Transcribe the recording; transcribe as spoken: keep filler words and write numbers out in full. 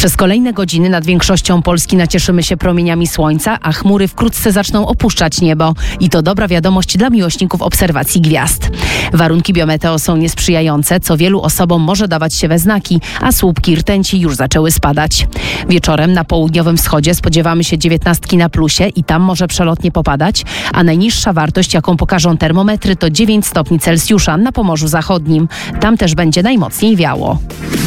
Przez kolejne godziny nad większością Polski nacieszymy się promieniami słońca, a chmury wkrótce zaczną opuszczać niebo. I to dobra wiadomość dla miłośników obserwacji gwiazd. Warunki biometeo są niesprzyjające, co wielu osobom może dawać się we znaki, a słupki rtęci już zaczęły spadać. Wieczorem na południowym wschodzie spodziewamy się dziewiętnastki na plusie i tam może przelotnie popadać, a najniższa wartość, jaką pokażą termometry, to dziewięć stopni Celsjusza na Pomorzu Zachodnim. Tam też będzie najmocniej wiało.